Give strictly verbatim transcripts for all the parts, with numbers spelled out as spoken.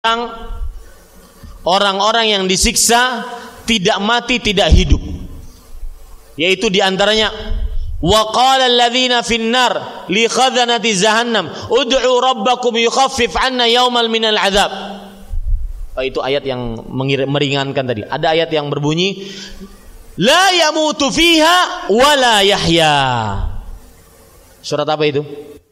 orang-orang yang disiksa tidak mati tidak hidup, yaitu diantaranya wa qala alladhina finnar li khazanati jahannam ud'u rabbakum yukhaffif 'anna yawmal minal 'adzab. Oh, itu ayat yang meringankan tadi. Ada ayat yang berbunyi la yamutu fiha wa la yahya. Surat apa itu?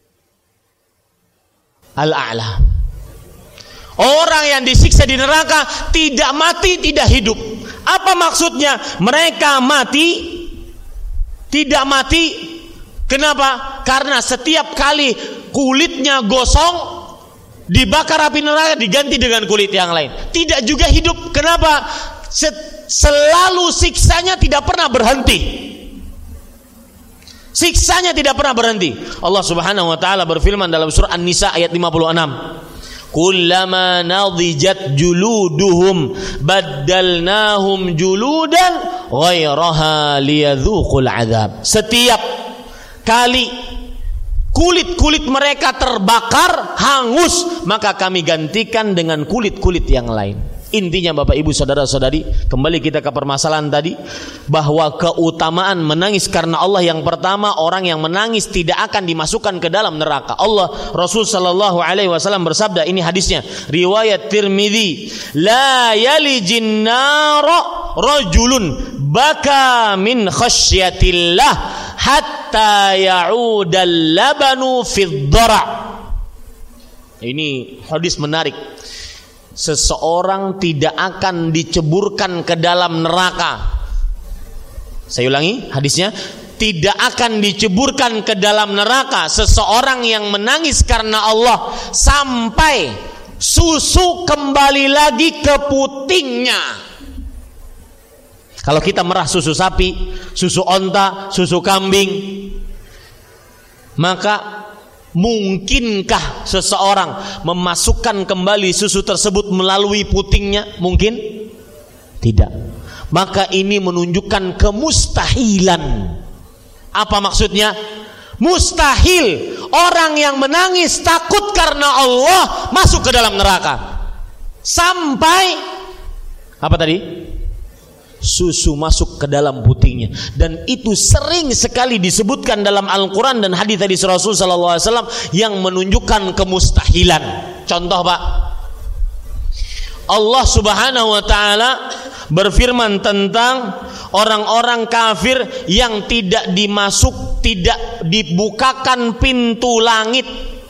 Al-A'la. Orang yang disiksa di neraka tidak mati, tidak hidup. Apa maksudnya? Mereka mati, tidak mati. Kenapa? Karena setiap kali kulitnya gosong, dibakar api neraka, diganti dengan kulit yang lain. Tidak juga hidup. Kenapa? Selalu siksanya tidak pernah berhenti. Siksanya tidak pernah berhenti. Allah Subhanahu wa taala berfirman dalam surah An-Nisa ayat lima puluh enam. Kullama nadijat juluduhum baddalnahum juludan ghairaha liyadzuqul adzab. Setiap kali kulit-kulit mereka terbakar, hangus, maka kami gantikan dengan kulit-kulit yang lain. Intinya Bapak Ibu saudara-saudari, kembali kita ke permasalahan tadi, bahwa keutamaan menangis karena Allah, yang pertama, orang yang menangis tidak akan dimasukkan ke dalam neraka. Allah Rasul sallallahu alaihi wasallam bersabda, ini hadisnya riwayat Tirmidzi, la yalijin nara rajulun baka min khasyatillah hatta ya'udal labanu fid dhara. Ini hadis menarik. Seseorang tidak akan diceburkan ke dalam neraka. Saya ulangi hadisnya, tidak akan diceburkan ke dalam neraka seseorang yang menangis karena Allah sampai susu kembali lagi ke putingnya. Kalau kita merah susu sapi, susu onta, susu kambing, maka mungkinkah seseorang memasukkan kembali susu tersebut melalui putingnya? Mungkin tidak. Maka ini menunjukkan kemustahilan. Apa maksudnya? Mustahil orang yang menangis takut karena Allah masuk ke dalam neraka sampai apa tadi? Susu masuk ke dalam putingnya. Dan itu sering sekali disebutkan dalam Al-Quran dan hadis hadis Rasul sallallahu alaihi wasallam yang menunjukkan kemustahilan. Contoh Pak, Allah Subhanahu wa taala berfirman tentang orang-orang kafir yang tidak dimasuk, tidak dibukakan pintu langit.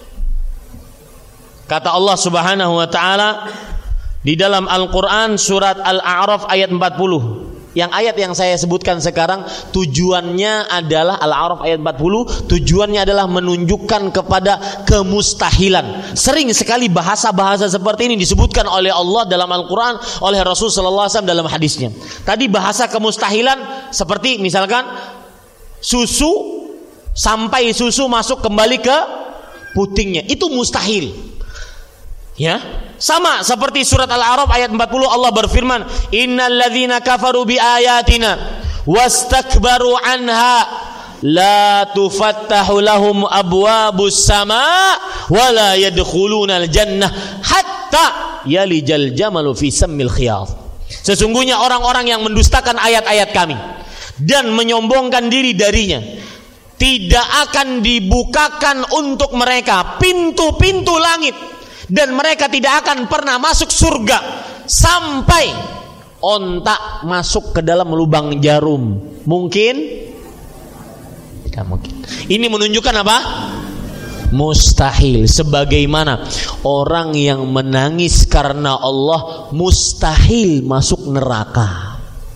Kata Allah Subhanahu wa taala di dalam Al-Quran surat Al-A'raf ayat empat puluh. Yang ayat yang saya sebutkan sekarang tujuannya adalah Al-A'raf ayat empat puluh, tujuannya adalah menunjukkan kepada kemustahilan. Sering sekali bahasa-bahasa seperti ini disebutkan oleh Allah dalam Al-Quran, oleh Rasul sallallahu alaihi wasallam dalam hadisnya. Tadi bahasa kemustahilan seperti misalkan susu, sampai susu masuk kembali ke putingnya, itu mustahil. Ya, sama seperti surat Al-A'raf ayat empat puluh, Allah berfirman, innal ladzina kafaru bi ayatina wastakbaru anha la tufattahu lahum abwabus samaa wa la yadkhulunal jannah hatta yalijal jamalu fi sammil khiyat. Sesungguhnya orang-orang yang mendustakan ayat-ayat kami dan menyombongkan diri darinya, tidak akan dibukakan untuk mereka pintu-pintu langit, dan mereka tidak akan pernah masuk surga sampai ontak masuk ke dalam lubang jarum. Mungkin? Tidak mungkin. Ini menunjukkan apa? Mustahil. Sebagaimana orang yang menangis karena Allah mustahil masuk neraka.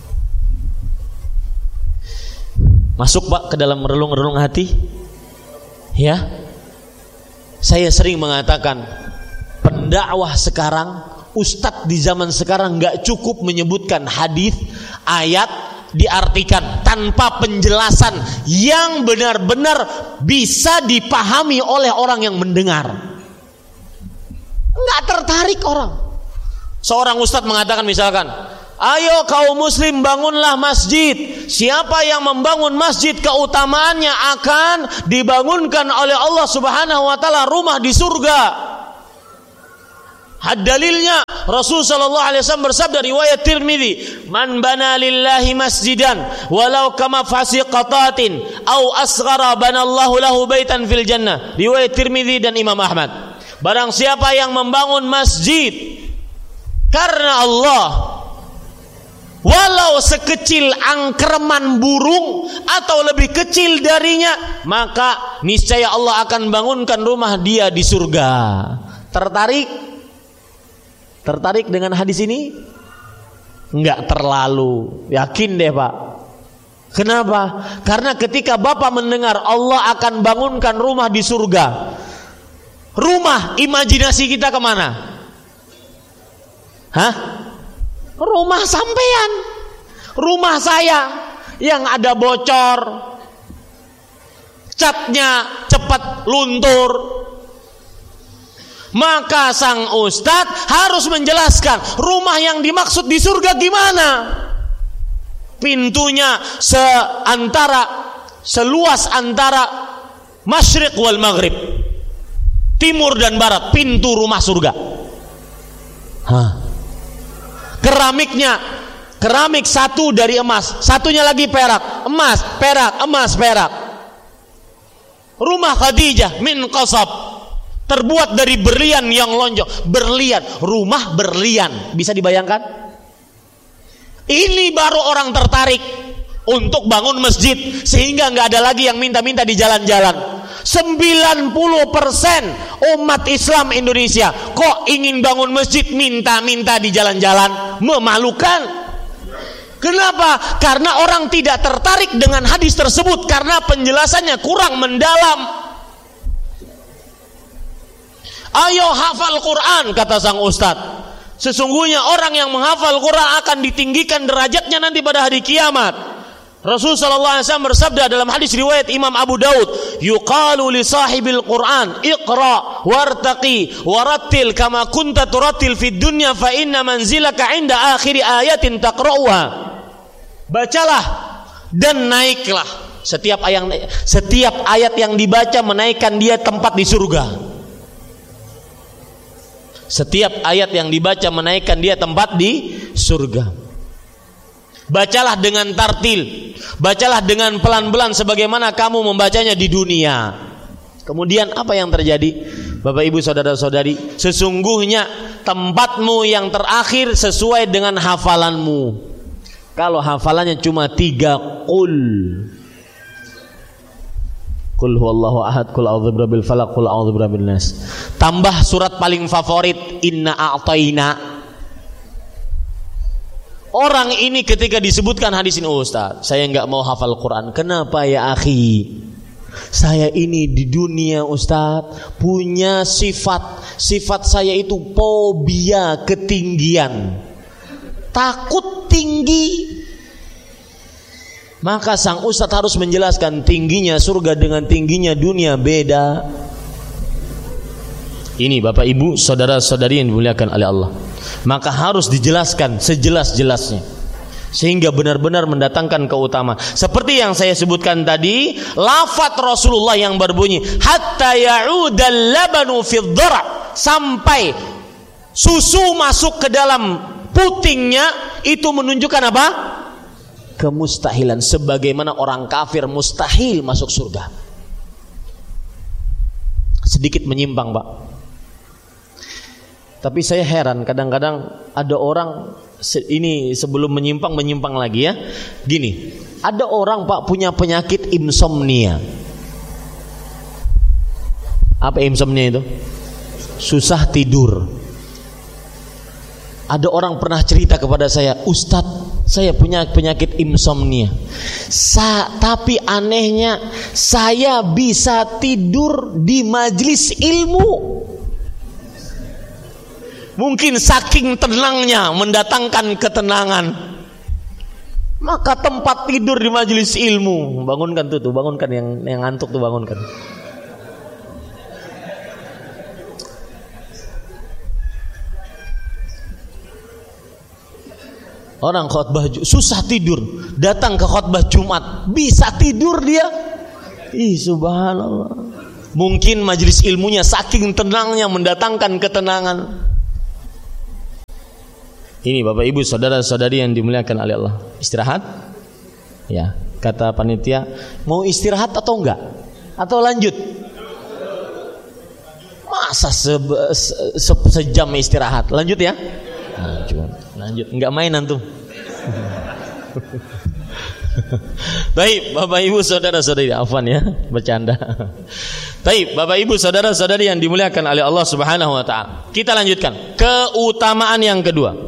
Masuk Pak ke dalam relung-relung hati? Ya. Saya sering mengatakan, pendakwah sekarang, ustadz di zaman sekarang nggak cukup menyebutkan hadis, ayat, diartikan tanpa penjelasan yang benar-benar bisa dipahami oleh orang yang mendengar. Nggak tertarik orang. Seorang ustadz mengatakan misalkan, ayo kaum muslim bangunlah masjid. Siapa yang membangun masjid, keutamaannya akan dibangunkan oleh Allah Subhanahu wa taala rumah di surga. Dalilnya Rasul sallallahu alaihi wasallam bersabda riwayat Tirmidzi, "Man bana lillahi masjidan walau kama fasiqatatin au asghara banallahu lahu baitan fil jannah." Riwayat Tirmidzi dan Imam Ahmad. Barang siapa yang membangun masjid karena Allah, walau sekecil angkerman burung atau lebih kecil darinya, maka niscaya Allah akan bangunkan rumah dia di surga. Tertarik? Tertarik dengan hadis ini? Enggak terlalu. Yakin deh Pak. Kenapa? Karena ketika Bapak mendengar Allah akan bangunkan rumah di surga, rumah imajinasi kita kemana? Hah? Rumah sampean, rumah saya yang ada bocor, catnya cepat luntur. Maka sang ustadz harus menjelaskan rumah yang dimaksud di surga gimana. Pintunya seantara seluas antara masyriq wal maghrib, timur dan barat, pintu rumah surga. Hah. Keramiknya, keramik satu dari emas, satunya lagi perak, emas, perak, emas, perak. Rumah Khadijah min qasab, terbuat dari berlian yang lonjong. Berlian, rumah berlian. Bisa dibayangkan? Ini baru orang tertarik untuk bangun masjid, sehingga nggak ada lagi yang minta-minta di jalan-jalan. sembilan puluh persen umat Islam Indonesia kok ingin bangun masjid, minta-minta di jalan-jalan. Memalukan. Kenapa? Karena orang tidak tertarik dengan hadis tersebut, karena penjelasannya kurang mendalam. Ayo hafal Quran, kata sang ustadz. Sesungguhnya orang yang menghafal Quran akan ditinggikan derajatnya nanti pada hari kiamat. Rasul sallallahu alaihi wasallam bersabda dalam hadis riwayat Imam Abu Daud, "Yuqalu li sahibil Quran, iqra wartaqi warattil kama kunta turattil fid dunya fa inna manzilaka 'inda akhir ayatin taqra'uha." Bacalah dan naiklah. Setiap ayat setiap ayat yang dibaca menaikkan dia tempat di surga. Setiap ayat yang dibaca menaikkan dia tempat di surga. Bacalah dengan tartil, bacalah dengan pelan-pelan sebagaimana kamu membacanya di dunia. Kemudian apa yang terjadi? Bapak Ibu saudara-saudari, sesungguhnya tempatmu yang terakhir sesuai dengan hafalanmu. Kalau hafalannya cuma tiga qul, Qul huwallahu ahad, qul a'udzu birabbil falaq, qul a'udzu birabbin nas. Tambah surat paling favorit, inna a'taina. Orang ini ketika disebutkan hadis ini, oh Ustaz, saya enggak mau hafal Quran. Kenapa ya akhi? Saya ini di dunia Ustaz punya sifat, sifat saya itu fobia ketinggian. Takut tinggi. Maka sang ustadz harus menjelaskan tingginya surga dengan tingginya dunia beda. Ini Bapak Ibu saudara-saudari yang dimuliakan oleh Allah. Maka harus dijelaskan sejelas-jelasnya, sehingga benar-benar mendatangkan keutamaan. Seperti yang saya sebutkan tadi, lafaz Rasulullah yang berbunyi hatta ya'udal labanu fid dhara, sampai susu masuk ke dalam putingnya, itu menunjukkan apa? Kemustahilan. Sebagaimana orang kafir mustahil masuk surga. Sedikit menyimpang Pak, tapi saya heran kadang-kadang ada orang, ini sebelum menyimpang menyimpang lagi ya. Gini, ada orang Pak punya penyakit insomnia. Apa insomnia itu? Susah tidur. Ada orang pernah cerita kepada saya, Ustadz, saya punya penyakit insomnia. Sa, tapi anehnya saya bisa tidur di majelis ilmu. Mungkin saking tenangnya mendatangkan ketenangan. Maka tempat tidur di majelis ilmu. Bangunkan tuh, tuh bangunkan yang yang ngantuk tuh, bangunkan. Orang khutbah susah tidur, datang ke khutbah Jumat bisa tidur dia. Ih, subhanallah. Mungkin majelis ilmunya saking tenangnya mendatangkan ketenangan. Ini Bapak Ibu saudara-saudari yang dimuliakan oleh Allah. Istirahat? Ya, kata panitia, mau istirahat atau enggak? Atau lanjut? Masa se se sejam istirahat? Lanjut ya? Lanjut. Lanjut, enggak main antum. Baik, Bapak Ibu saudara-saudari, afwan ya, bercanda. Baik, Bapak Ibu saudara-saudari yang dimuliakan oleh Allah Subhanahu wa taala. Kita lanjutkan. Keutamaan yang kedua.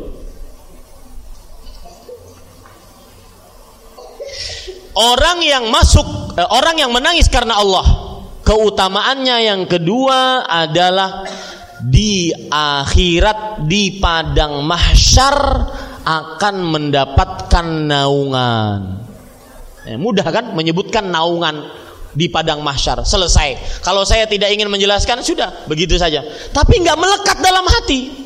Orang yang masuk, eh, orang yang menangis karena Allah, keutamaannya yang kedua adalah di akhirat, di padang mahsyar akan mendapatkan naungan. Eh, mudah kan menyebutkan naungan di padang mahsyar. Selesai. Kalau saya tidak ingin menjelaskan, sudah begitu saja. Tapi nggak melekat dalam hati.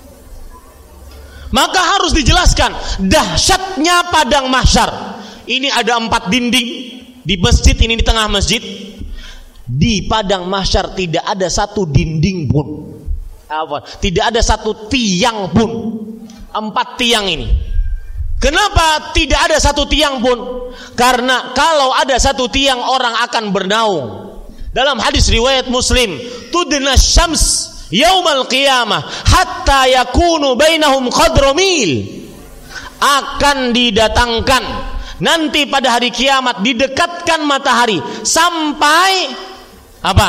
Maka harus dijelaskan dahsyatnya padang mahsyar. Ini ada empat dinding di masjid ini, di tengah masjid. Di padang mahsyar tidak ada satu dinding pun, tidak ada satu tiang pun. Empat tiang ini. Kenapa tidak ada satu tiang pun? Karena kalau ada satu tiang orang akan bernaung. Dalam hadis riwayat Muslim, tudna syams yaumal qiyamah hatta yakunu bainahum qadru mil. Akan didatangkan nanti pada hari kiamat, didekatkan matahari sampai apa?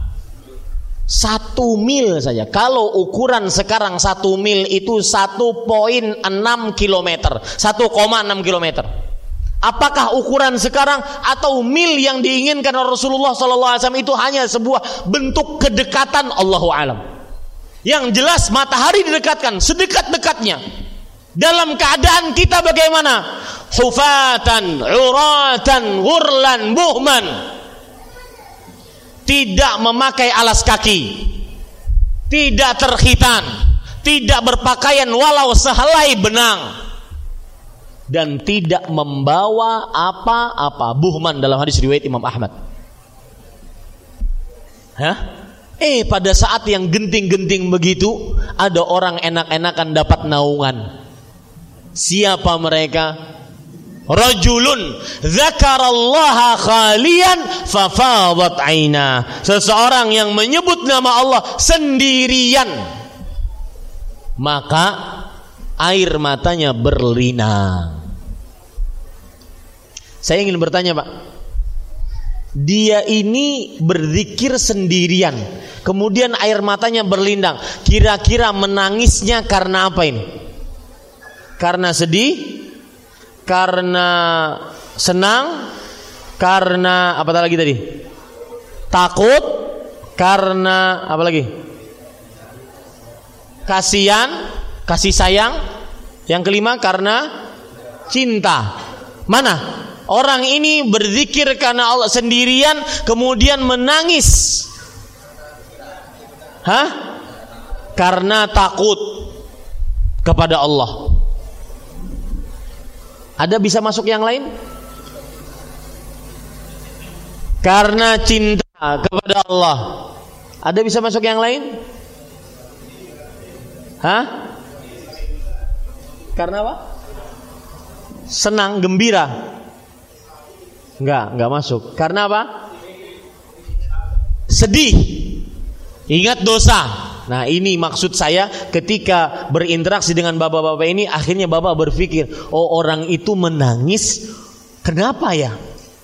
Satu mil saja. Kalau ukuran sekarang satu mil itu satu koma enam kilometer, satu koma enam kilometer. Apakah ukuran sekarang atau mil yang diinginkan Rasulullah Sallallahu Alaihi Wasallam itu hanya sebuah bentuk kedekatan? Allahu a'lam. Yang jelas matahari didekatkan sedekat-dekatnya. Dalam keadaan kita bagaimana? Hufatan, uratan, ghurlan, buhman. Tidak memakai alas kaki, tidak terkhitan, tidak berpakaian walau sehelai benang, dan tidak membawa apa-apa. Buhman dalam hadis riwayat Imam Ahmad. Hah? Eh pada saat yang genting-genting begitu, ada orang enak-enakan dapat naungan. Siapa mereka? Rajulun dzakarallaha khalian fafadat aina. Seseorang yang menyebut nama Allah sendirian, maka air matanya berlinang. Saya ingin bertanya, Pak. Dia ini berzikir sendirian, kemudian air matanya berlinang. Kira-kira menangisnya karena apa ini? Karena sedih? Karena senang? Karena apa lagi tadi? Takut? Karena apa lagi? Kasihan? Kasih sayang? Yang kelima karena cinta. Mana? Orang ini berzikir karena Allah sendirian, kemudian menangis. Hah? Karena takut kepada Allah. Ada bisa masuk yang lain? Karena cinta kepada Allah. Ada bisa masuk yang lain? Hah? Karena apa? Senang, gembira? Enggak, enggak masuk. Karena apa? Sedih. Ingat dosa. Nah ini maksud saya ketika berinteraksi dengan bapak-bapak ini, akhirnya bapak berpikir, oh orang itu menangis, kenapa ya?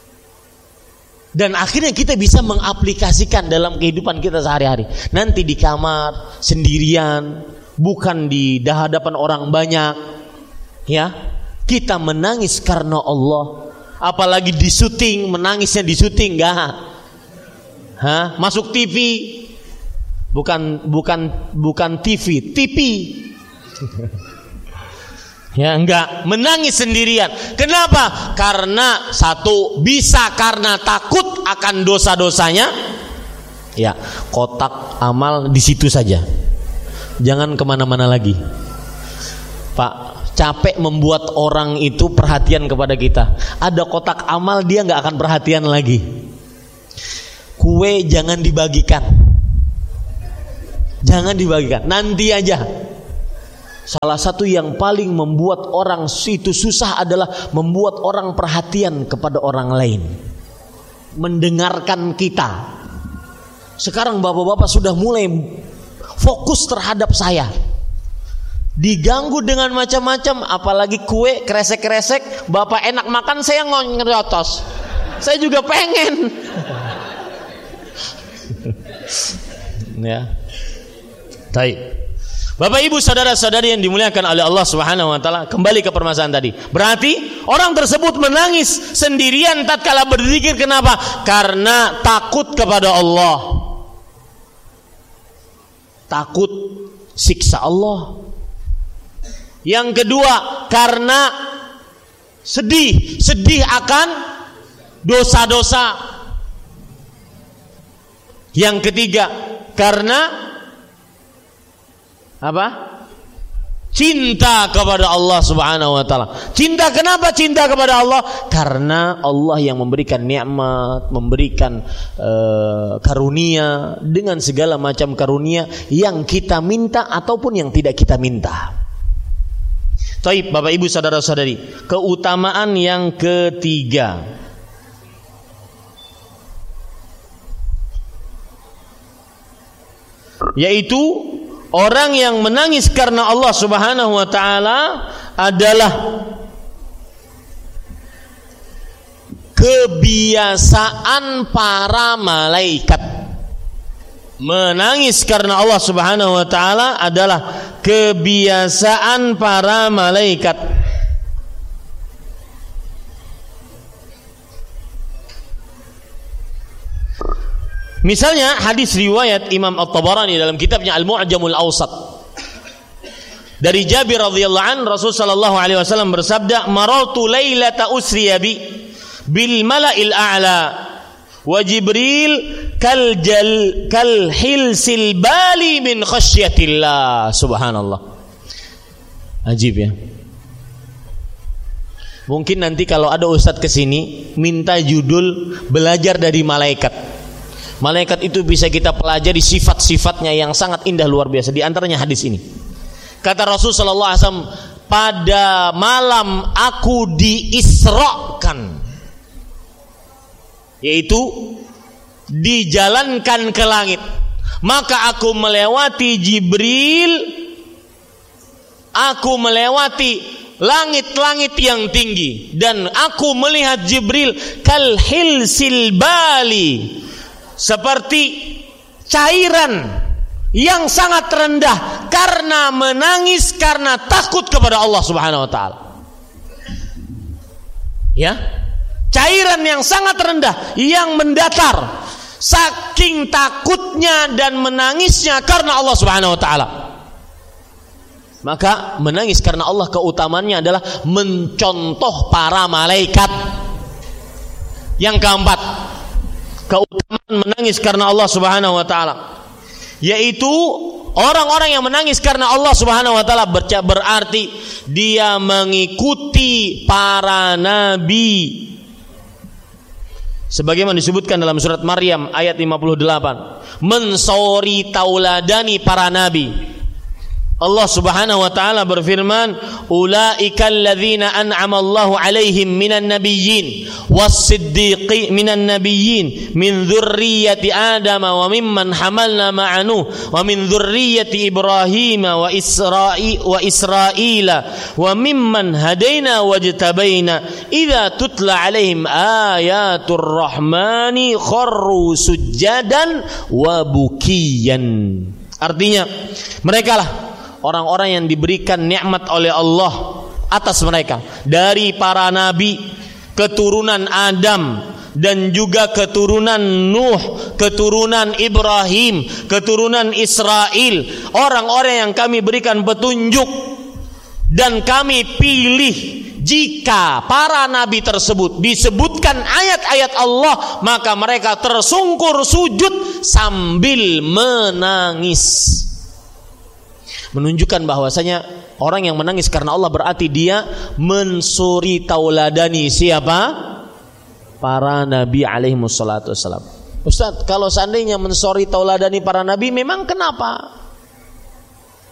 Dan akhirnya kita bisa mengaplikasikan dalam kehidupan kita sehari-hari. Nanti di kamar sendirian, bukan di hadapan orang banyak, ya kita menangis karena Allah. Apalagi di syuting, menangisnya di syuting, enggak? Hah? Masuk T V. Bukan bukan bukan T V, T V. Ya enggak, menangis sendirian. Kenapa? Karena satu, bisa karena takut akan dosa-dosanya. Ya, kotak amal di situ saja. Jangan kemana-mana lagi. Pak, capek membuat orang itu perhatian kepada kita. Ada kotak amal, dia enggak akan perhatian lagi. Kue jangan dibagikan. Jangan dibagikan, nanti aja. salah satu yang paling membuat orang itu susah adalah membuat orang perhatian kepada orang lain, mendengarkan kita. Sekarang bapak-bapak sudah mulai fokus terhadap saya, diganggu dengan macam-macam, apalagi kue, kresek-kresek. Bapak enak makan, saya ngerotos. Saya juga pengen. Ya. Baik. Bapak Ibu saudara-saudari yang dimuliakan oleh Allah Subhanahu wa taala, kembali ke permasalahan tadi. Berarti orang tersebut menangis sendirian tatkala berzikir. Kenapa? Karena takut kepada Allah. Takut siksa Allah. Yang kedua, karena sedih, sedih akan dosa-dosa. Yang ketiga, karena apa? Cinta kepada Allah Subhanahu wa taala. Cinta, kenapa cinta kepada Allah? Karena Allah yang memberikan nikmat, memberikan uh, karunia dengan segala macam karunia yang kita minta ataupun yang tidak kita minta. Taib, Bapak Ibu saudara-saudari, keutamaan yang ketiga, yaitu orang yang menangis karena Allah Subhanahu wa taala adalah kebiasaan para malaikat. Menangis karena Allah Subhanahu wa taala adalah kebiasaan para malaikat. Misalnya hadis riwayat Imam At-Tabarani dalam kitabnya Al-Mu'jamul Awsat, dari Jabir radhiyallahu an, Rasul sallallahu alaihi wasallam bersabda, "Marartu lailata usriya bi bil mala'il a'la wa Jibril kal jal kal hilsil bali min khasyatillah." Subhanallah. Ajib ya. Mungkin nanti kalau ada ustadz kesini minta judul belajar dari malaikat. Malaikat itu bisa kita pelajari sifat-sifatnya yang sangat indah luar biasa. Di antaranya hadis ini. Kata Rasul sallallahu alaihi wasallam, pada malam aku diisrakan, yaitu dijalankan ke langit, maka aku melewati Jibril, aku melewati langit-langit yang tinggi, dan aku melihat Jibril kal hilsil bali, seperti cairan yang sangat rendah karena menangis karena takut kepada Allah Subhanahu wa taala. Ya, cairan yang sangat rendah yang mendatar saking takutnya dan menangisnya karena Allah Subhanahu wa taala. Maka menangis karena Allah keutamaannya adalah mencontoh para malaikat. Yang keempat, keutamaan menangis karena Allah Subhanahu wa taala, yaitu orang-orang yang menangis karena Allah Subhanahu wa taala berarti dia mengikuti para nabi. Sebagaimana disebutkan dalam surat Maryam ayat lima puluh delapan, mensori tauladani para nabi. Allah Subhanahu wa taala berfirman, ulaikal ladzina an'ama Allahu 'alaihim minan nabiyyin was-siddiqin minan nabiyyin min dzurriyyati Adam wa mimman hamalna ma'a Nuh wa min dzurriyyati Ibrahim wa Isra'i wa Israila wa mimman hadaina wajtabaina idza tutla 'alaihim ayatur rahmani kharru sujjadan wa bukiyan. Artinya, mereka lah orang-orang yang diberikan nikmat oleh Allah atas mereka dari para nabi, keturunan Adam dan juga keturunan Nuh, keturunan Ibrahim, keturunan Israel, orang-orang yang kami berikan petunjuk dan kami pilih. Jika para nabi tersebut disebutkan ayat-ayat Allah, maka mereka tersungkur sujud sambil menangis. Menunjukkan bahwasanya orang yang menangis karena Allah berarti dia mensuri tauladani siapa? Para nabi alaihi wassalatu wassalam. Ustaz, kalau seandainya mensuri tauladani para nabi, memang kenapa?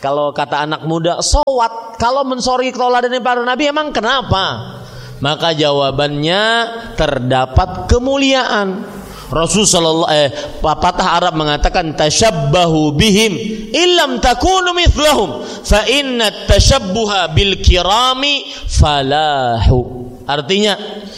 Kalau kata anak muda, so what? Kalau mensori teladan para nabi emang kenapa? Maka jawabannya terdapat kemuliaan. Rasul sallallahu eh patah Arab mengatakan tashabbahu bihim illam takunu mithlahum fa inna tashabbuha bil kirami falahu. Artinya,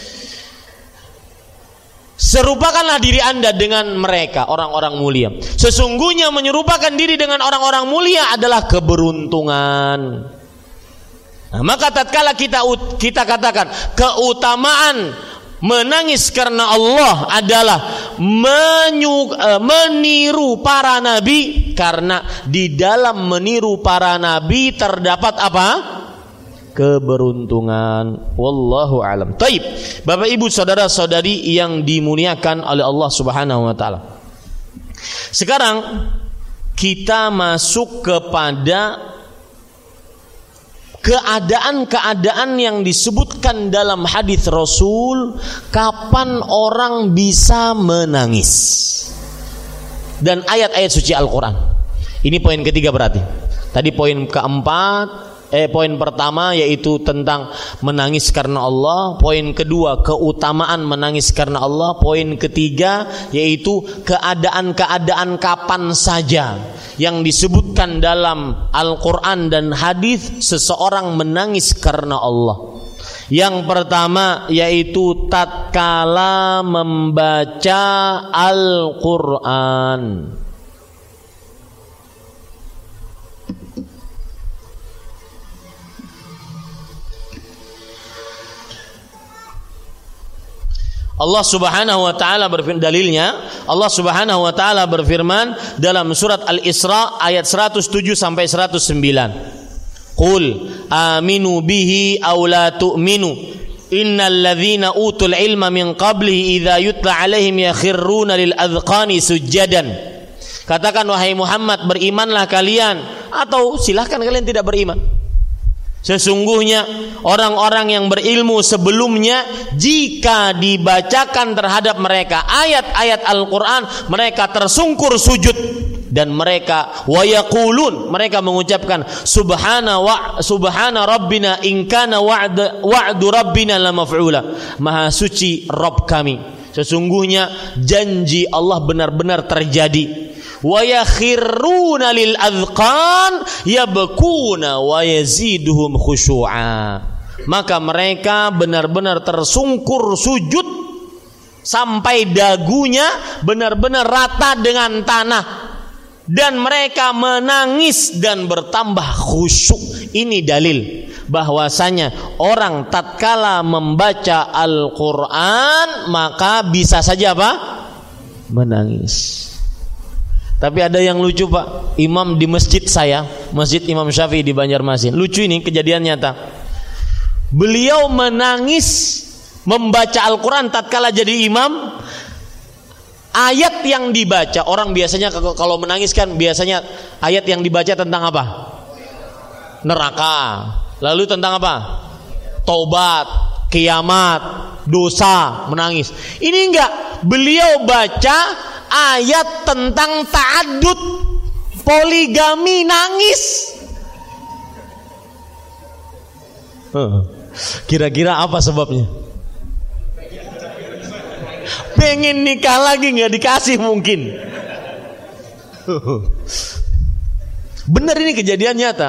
serupakanlah diri Anda dengan mereka, orang-orang mulia. Sesungguhnya menyerupakan diri dengan orang-orang mulia adalah keberuntungan. Nah, maka tatkala kita kita katakan keutamaan menangis karena Allah adalah menyu, meniru para nabi, karena di dalam meniru para nabi terdapat apa? Keberuntungan. Wallahu alam. Taib. Bapak Ibu saudara-saudari yang dimuliakan oleh Allah Subhanahu wa taala. Sekarang kita masuk kepada keadaan-keadaan yang disebutkan dalam hadis Rasul, kapan orang bisa menangis, dan ayat-ayat suci Al-Quran. Ini poin ketiga berarti. Tadi poin keempat, eh poin pertama yaitu tentang menangis karena Allah. Poin kedua keutamaan menangis karena Allah. Poin ketiga yaitu keadaan-keadaan kapan saja yang disebutkan dalam Al-Quran dan hadis seseorang menangis karena Allah. Yang pertama yaitu tatkala membaca Al-Quran. Allah Subhanahu wa taala berfirman, dalilnya Allah Subhanahu wa taala berfirman dalam surat Al-Isra ayat seratus tujuh sampai seratus sembilan. Qul aminu bihi aw la tu'minu innal ladzina utul ilma min qablihi idza yutla alaihim yakhruna lil adqani sujadan. Katakan wahai Muhammad, berimanlah kalian atau silahkan kalian tidak beriman. Sesungguhnya orang-orang yang berilmu sebelumnya, jika dibacakan terhadap mereka ayat-ayat Al-Quran, mereka tersungkur sujud, dan mereka wayaqulun, mereka mengucapkan subhana wa subhana rabbina in kana wa'd wa'du rabbina la maf'ula. Maha suci Rabb kami, sesungguhnya janji Allah benar-benar terjadi. Wa yakhiruna lil adqan yabkuna wa yaziduhum khusyu'a. Maka mereka benar-benar tersungkur sujud sampai dagunya benar-benar rata dengan tanah, dan mereka menangis dan bertambah khusyuk. Ini dalil bahwasanya orang tatkala membaca Al-Quran maka bisa saja apa? Menangis. Tapi ada yang lucu Pak, imam di masjid saya, Masjid Imam Syafi'i di Banjarmasin. Lucu ini kejadian nyata. Beliau menangis membaca Al-Quran tatkala jadi imam. Ayat yang dibaca, orang biasanya kalau menangis kan biasanya ayat yang dibaca tentang apa? Neraka. Lalu tentang apa? Taubat, kiamat, dosa, menangis. Ini enggak, beliau baca ayat tentang ta'addud, poligami, nangis. Kira-kira apa sebabnya? Pengen nikah lagi nggak dikasih mungkin. Benar, ini kejadian nyata.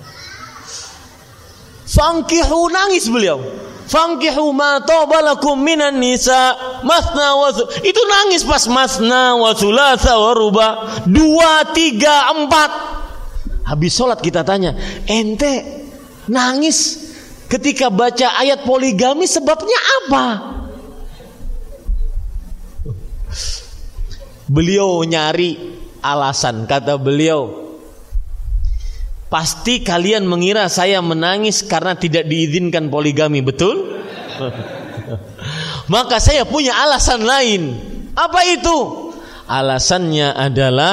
Fankihu, nangis beliau. Fankihu ma tabalakum minan nisa masna wa thu. Itu nangis pas masna wa thulatha wa ruba, dua, tiga, empat. Habis sholat kita tanya, ente nangis ketika baca ayat poligami sebabnya apa? Beliau nyari alasan. Kata beliau, pasti kalian mengira saya menangis karena tidak diizinkan poligami, betul? Maka saya punya alasan lain. Apa itu? Alasannya adalah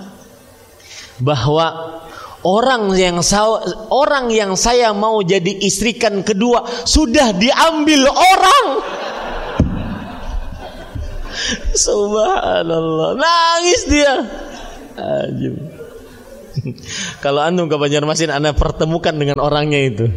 bahwa orang yang saya, orang yang saya mau jadi istrikan kedua sudah diambil orang. Subhanallah, nangis dia. Ajib. Kalau antum ke Banjarmasin, Anda pertemukan dengan orangnya itu.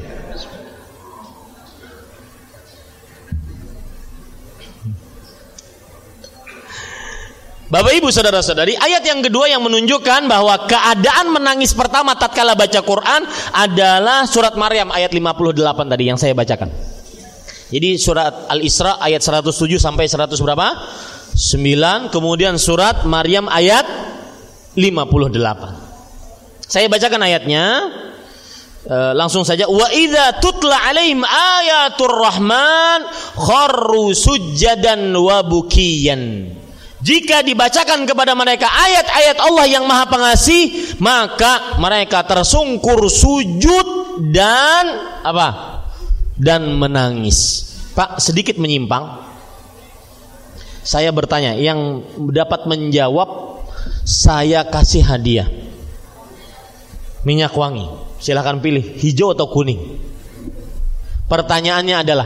Bapak Ibu saudara-saudari, ayat yang kedua yang menunjukkan bahwa keadaan menangis pertama tatkala baca Quran adalah surat Maryam ayat lima puluh delapan tadi yang saya bacakan. Jadi surat Al-Isra ayat seratus tujuh sampai seratus berapa? sembilan, kemudian surat Maryam ayat lima puluh delapan. Saya bacakan ayatnya. E, langsung saja. Wa idza tutla alaihim ayatur rahman kharru sujjadan wa bukiyan. Jika dibacakan kepada mereka ayat-ayat Allah yang Maha Pengasih, maka mereka tersungkur sujud dan apa? Dan menangis. Pak, sedikit menyimpang. Saya bertanya, yang dapat menjawab saya kasih hadiah minyak wangi. Silakan pilih hijau atau kuning. Pertanyaannya adalah,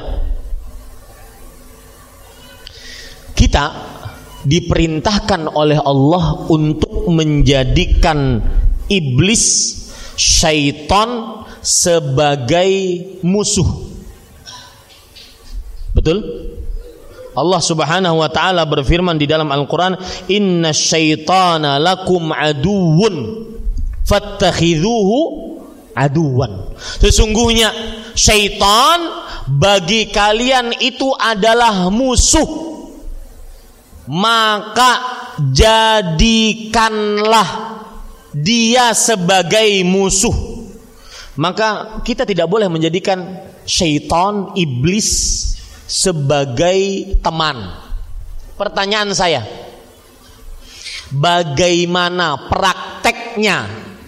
kita diperintahkan oleh Allah untuk menjadikan iblis, syaitan sebagai musuh. Betul? Allah Subhanahu wa taala berfirman di dalam Al-Qur'an, "Inna syaitana lakum aduwwun fattakhidhuhu aduwan." Sesungguhnya syaitan bagi kalian itu adalah musuh, maka jadikanlah dia sebagai musuh. Maka kita tidak boleh menjadikan syaitan, iblis sebagai teman. Pertanyaan saya, bagaimana prakteknya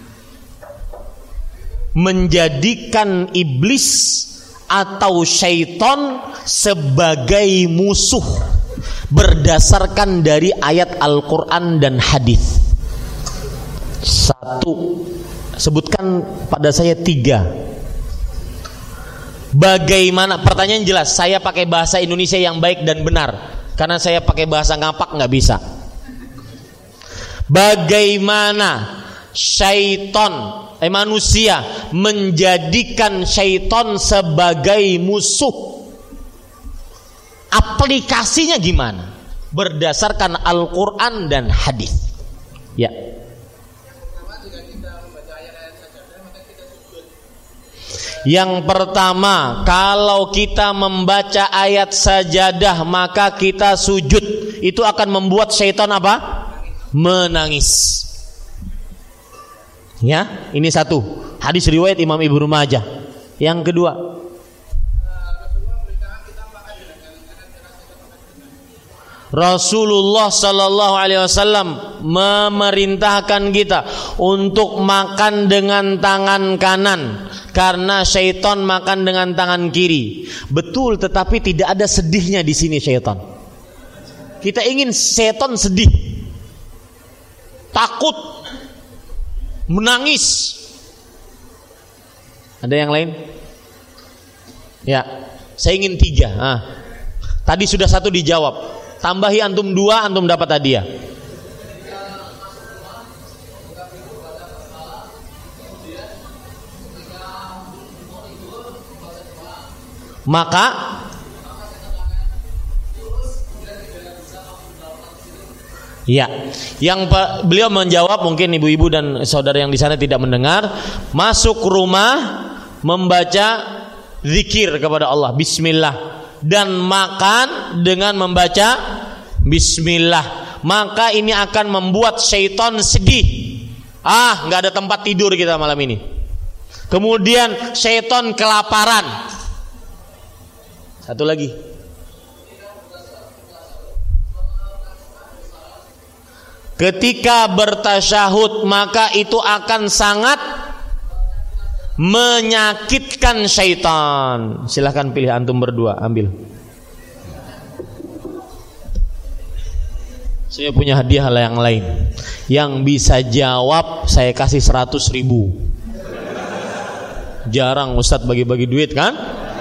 menjadikan iblis atau syaitan sebagai musuh berdasarkan dari ayat Al-Quran dan hadis? Satu, sebutkan pada saya tiga. Bagaimana? Pertanyaan jelas. Saya pakai bahasa Indonesia yang baik dan benar, karena saya pakai bahasa ngapak nggak bisa. Bagaimana syaitan eh, manusia menjadikan syaitan sebagai musuh? Aplikasinya gimana? Berdasarkan Al-Quran dan hadis. Ya. Yang pertama, kalau kita membaca ayat sajadah maka kita sujud. Itu akan membuat syaitan apa? Menangis. Ya, ini satu. Hadis riwayat Imam Ibnu Majah. Yang kedua, Rasulullah sallallahu alaihi wasallam memerintahkan kita untuk makan dengan tangan kanan karena syaitan makan dengan tangan kiri. Betul, tetapi tidak ada sedihnya di sini syaitan. Kita ingin syaitan sedih, takut, menangis. Ada yang lain? Ya, saya ingin tiga. Ah. Tadi sudah satu dijawab. Tambahi antum dua, antum dapat hadiah. Maka ya, yang beliau menjawab, mungkin ibu-ibu dan saudara yang di sana tidak mendengar, masuk rumah membaca zikir kepada Allah, bismillah, dan makan dengan membaca bismillah, maka ini akan membuat syaitan sedih. Ah, nggak ada tempat tidur kita malam ini. Kemudian syaitan kelaparan. Satu lagi, ketika bertasyahud maka itu akan sangat menyakitkan syaitan. Silahkan pilih antum berdua, ambil. Saya punya hadiah yang lain. Yang bisa jawab saya kasih seratus ribu. Jarang Ustadz bagi-bagi duit kan?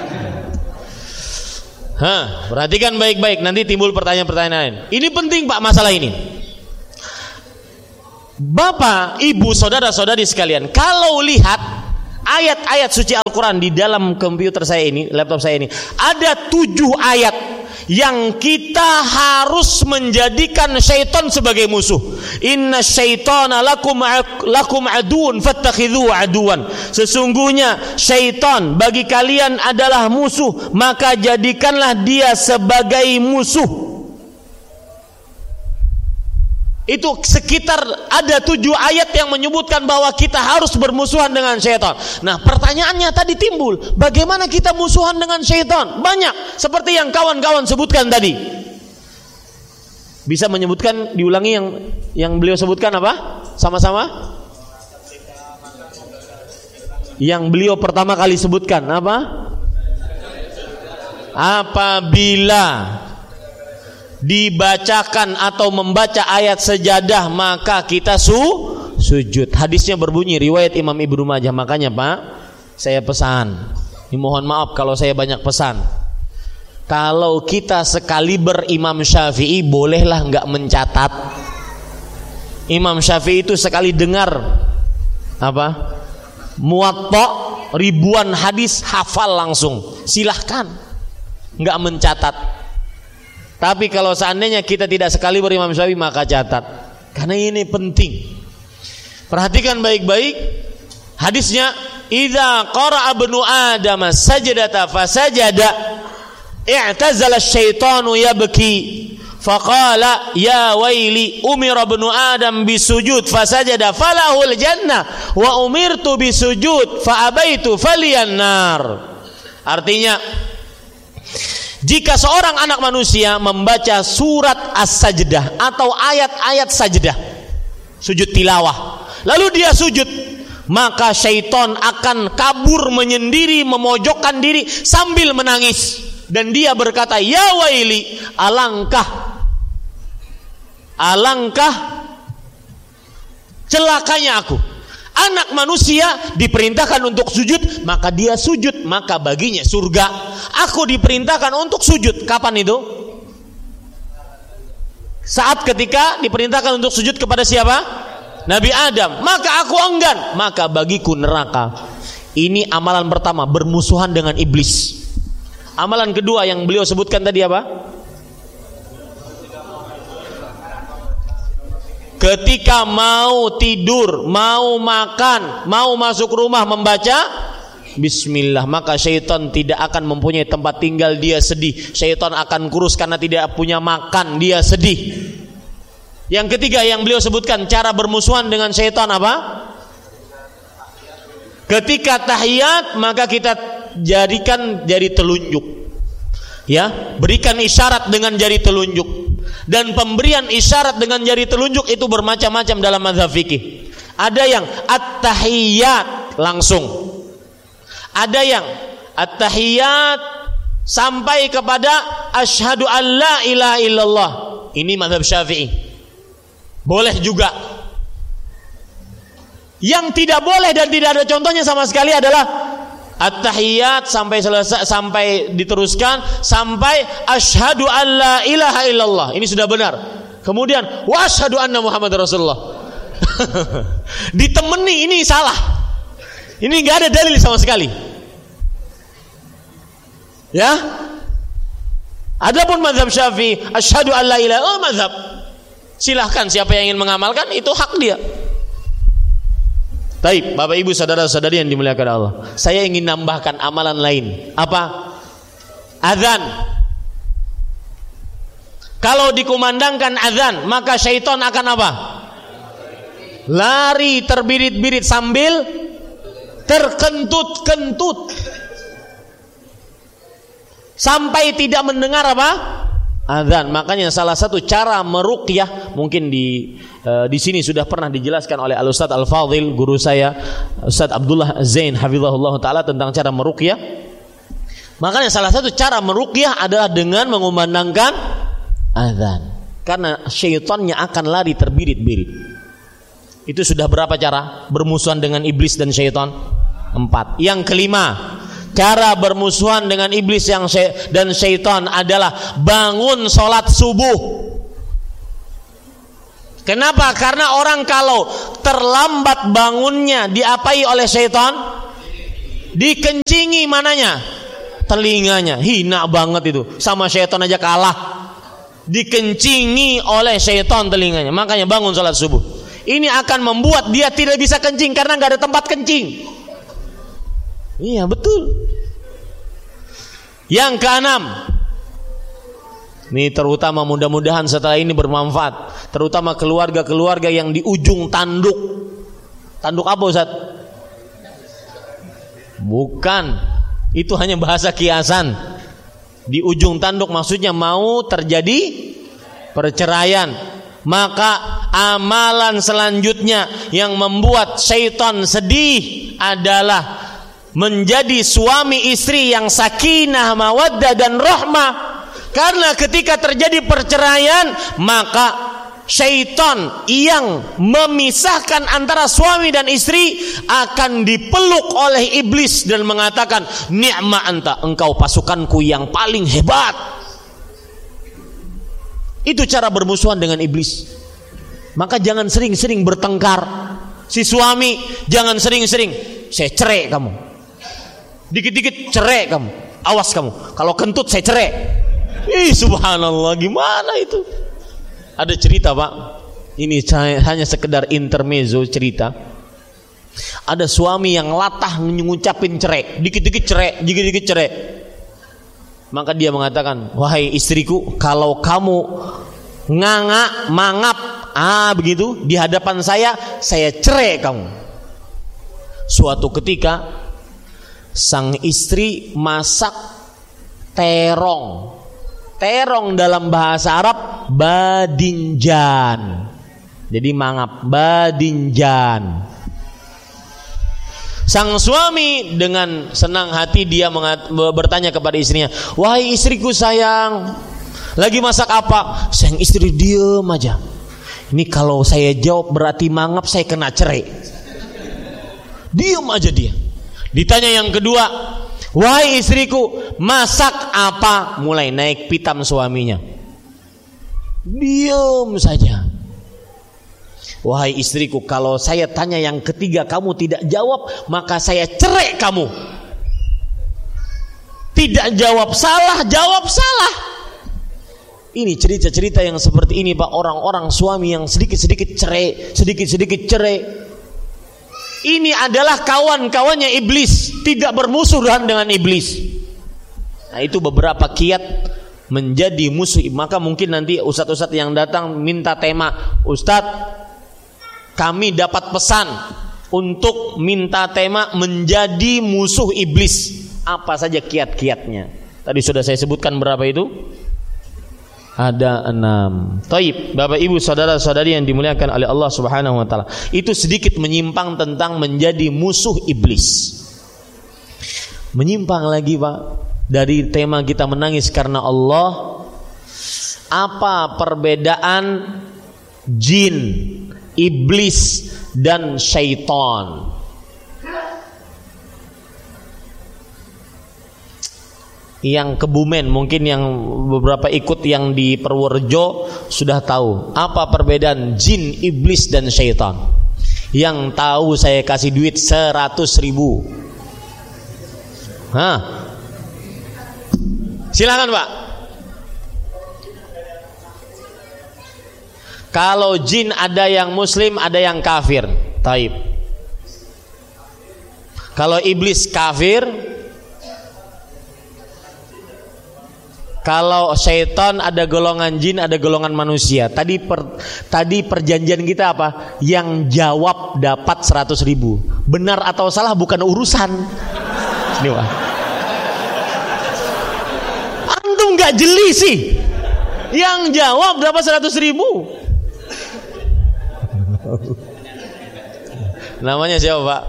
Hah, perhatikan baik-baik, nanti timbul pertanyaan-pertanyaan lain. Ini penting Pak, masalah ini. Bapak, Ibu, saudara-saudari sekalian, kalau lihat ayat-ayat suci Al-Quran di dalam komputer saya ini, laptop saya ini, ada tujuh ayat yang kita harus menjadikan syaitan sebagai musuh. Inna syaitana lakum lakum aduun fattakhidhu aduan. Sesungguhnya syaitan bagi kalian adalah musuh, maka jadikanlah dia sebagai musuh. Itu sekitar ada tujuh ayat yang menyebutkan bahwa kita harus bermusuhan dengan syaitan. Nah, pertanyaannya tadi timbul, bagaimana kita musuhan dengan syaitan? Banyak, seperti yang kawan-kawan sebutkan tadi. Bisa menyebutkan, diulangi yang yang beliau sebutkan apa? Sama-sama? Yang beliau pertama kali sebutkan apa? Apabila dibacakan atau membaca ayat sejadah maka kita su sujud. Hadisnya berbunyi riwayat Imam Ibnu Majah. Makanya Pak, saya pesan, ini mohon maaf kalau saya banyak pesan, kalau kita sekaliber Imam Syafi'i bolehlah enggak mencatat. Imam Syafi'i itu sekali dengar apa? Muwatta ribuan hadis hafal langsung. Silahkan enggak mencatat. Tapi kalau seandainya kita tidak sekali berimam Syafi'i maka catat, karena ini penting. Perhatikan baik-baik hadisnya. Idza qara'a ibnu Adam sajdata fasajada i'tazala asyaitanu yabki faqala ya waili umira ibnu Adam bisujud fasajada falahul jannah wa umirtu bisujud fa abaitu faliyan nar. Artinya, jika seorang anak manusia membaca surat As-Sajdah atau ayat-ayat sajdah, sujud tilawah, lalu dia sujud, maka syaitan akan kabur menyendiri, memojokkan diri sambil menangis, dan dia berkata, ya waili, alangkah alangkah celakanya aku. Anak manusia diperintahkan untuk sujud, maka dia sujud, maka baginya surga. Aku diperintahkan untuk sujud. Kapan itu? Saat ketika diperintahkan untuk sujud kepada siapa? Nabi Adam. Maka aku enggan, maka bagiku neraka. Ini amalan pertama, bermusuhan dengan iblis. Amalan kedua yang beliau sebutkan tadi apa? Ketika mau tidur, mau makan, mau masuk rumah membaca Bismillah, maka syaitan tidak akan mempunyai tempat tinggal, dia sedih. Syaitan akan kurus karena tidak punya makan, dia sedih. Yang ketiga yang beliau sebutkan cara bermusuhan dengan syaitan apa? Ketika tahiyat maka kita jadikan jari telunjuk. Ya, berikan isyarat dengan jari telunjuk. Dan pemberian isyarat dengan jari telunjuk itu bermacam-macam dalam mazhab fikih. Ada yang at-tahiyyat langsung. Ada yang at-tahiyyat sampai kepada asyhadu an la ilaha illallah. Ini mazhab Syafi'i. Boleh juga. Yang tidak boleh dan tidak ada contohnya sama sekali adalah at-tahiyyat sampai selesai, sampai diteruskan sampai asyhadu an la ilaha illallah. Ini sudah benar. Kemudian wa asyhadu anna Muhammadar Rasulullah. Ditemani, ini salah. Ini enggak ada dalil sama sekali. Ya. Adapun mazhab Syafi'i asyhadu an la ilaha illallah, oh, mazhab. Silahkan siapa yang ingin mengamalkan itu hak dia. Baik, Bapak Ibu saudara-saudari yang dimuliakan Allah, saya ingin nambahkan amalan lain. Apa? Azan. Kalau dikumandangkan azan, maka syaitan akan apa? Lari terbirit-birit sambil terkentut-kentut sampai tidak mendengar apa? Azan. Makanya salah satu cara meruqyah, mungkin di uh, di sini sudah pernah dijelaskan oleh Al Ustaz Al Fadil, guru saya Ustaz Abdullah Zain hafizahullah taala, tentang cara meruqyah. Makanya salah satu cara meruqyah adalah dengan mengumandangkan azan, karena syaitannya akan lari terbirit-birit. Itu sudah berapa cara bermusuhan dengan iblis dan syaitan? Empat. Yang kelima, cara bermusuhan dengan iblis yang sy- dan syaitan adalah bangun sholat subuh. Kenapa? Karena orang kalau terlambat bangunnya diapai oleh syaitan? Dikencingi mananya? Telinganya. Hina banget itu. Sama syaitan aja kalah. Dikencingi oleh syaitan telinganya. Makanya bangun salat subuh. Ini akan membuat dia tidak bisa kencing karena nggak ada tempat kencing. Iya betul. Yang keenam, ini terutama mudah-mudahan setelah ini bermanfaat, terutama keluarga-keluarga yang di ujung tanduk. Tanduk apa Ustaz? Bukan, itu hanya bahasa kiasan. Di ujung tanduk maksudnya mau terjadi perceraian. Maka amalan selanjutnya yang membuat syaitan sedih adalah menjadi suami istri yang sakinah, mawaddah dan rahmah. Karena ketika terjadi perceraian, maka syaitan yang memisahkan antara suami dan istri akan dipeluk oleh iblis dan mengatakan, ni'ma anta, engkau pasukanku yang paling hebat. Itu cara bermusuhan dengan iblis. Maka jangan sering-sering bertengkar. Si suami jangan sering-sering, saya cerai kamu, dikit-dikit cerai kamu, awas kamu, kalau kentut saya cerai. Ih subhanallah, gimana itu? Ada cerita Pak, ini hanya sekedar intermezzo cerita. Ada suami yang latah ngucapin cerai, dikit-dikit cerai, dikit-dikit cerai. Maka dia mengatakan, wahai istriku, kalau kamu nganga, mangap, ah begitu di hadapan saya, saya cerai kamu. Suatu ketika sang istri masak terong. Terong dalam bahasa Arab badinjan. Jadi mangap, badinjan. Sang suami dengan senang hati dia mengat- bertanya kepada istrinya, wahai istriku sayang, lagi masak apa? Sang istri diam aja. Ini kalau saya jawab berarti mangap, saya kena cerai. Diam aja dia. Ditanya yang kedua, wahai istriku, masak apa? Mulai naik pitam suaminya. Diam saja. Wahai istriku, kalau saya tanya yang ketiga kamu tidak jawab, maka saya cerai kamu. Tidak jawab salah, jawab salah. Ini cerita-cerita yang seperti ini Pak, orang-orang suami yang sedikit-sedikit cerai, sedikit-sedikit cerai. Ini adalah kawan-kawannya iblis, tidak bermusuhan dengan iblis. Nah, itu beberapa kiat menjadi musuh. Maka mungkin nanti ustadz-ustadz yang datang minta tema, Ustadz, kami dapat pesan untuk minta tema menjadi musuh iblis. Apa saja kiat-kiatnya? Tadi sudah saya sebutkan berapa itu? Ada enam. Taib, Bapak Ibu saudara-saudari yang dimuliakan oleh Allah Subhanahu wa taala. Itu sedikit menyimpang tentang menjadi musuh iblis. Menyimpang lagi Pak dari tema kita menangis karena Allah. Apa perbedaan jin, iblis dan syaitan? Yang Kebumen, mungkin yang beberapa ikut yang di Purworejo sudah tahu apa perbedaan jin, iblis dan syaitan. Yang tahu saya kasih duit seratus ribu. Hah? Silakan Pak. Kalau jin ada yang muslim, ada yang kafir. Taib. Kalau iblis kafir. Kalau syaitan ada golongan jin, ada golongan manusia. Tadi per, tadi perjanjian kita apa? Yang jawab dapat seratus ribu. Benar atau salah bukan urusan. Ini Pak. Antum gak jeli sih. Yang jawab dapat seratus ribu. Namanya siapa Pak?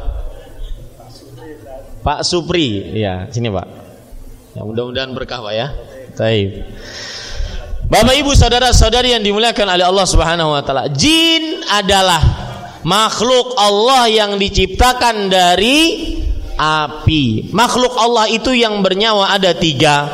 Pak Supri. Ya, sini Pak. Ya, mudah-mudahan berkah Pak ya. Baik. Bapak Ibu saudara-saudari yang dimuliakan oleh Allah Subhanahu wa taala, jin adalah makhluk Allah yang diciptakan dari api. Makhluk Allah itu yang bernyawa ada tiga,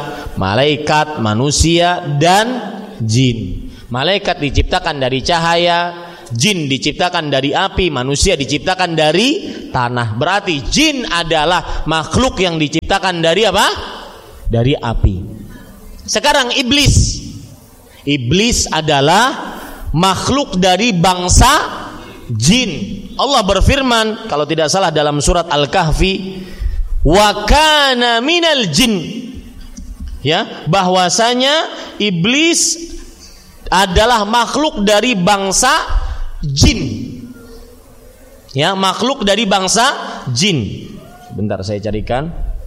malaikat, manusia dan jin. Malaikat diciptakan dari cahaya, Jin diciptakan dari api, manusia diciptakan dari tanah. Berarti jin adalah makhluk yang diciptakan dari apa? Dari api. Sekarang iblis. Iblis adalah makhluk dari bangsa jin. Allah berfirman kalau tidak salah dalam surat Al-Kahfi, wa kana minal jin, ya, bahwasanya iblis adalah makhluk dari bangsa jin, ya, makhluk dari bangsa jin. Sebentar saya carikan.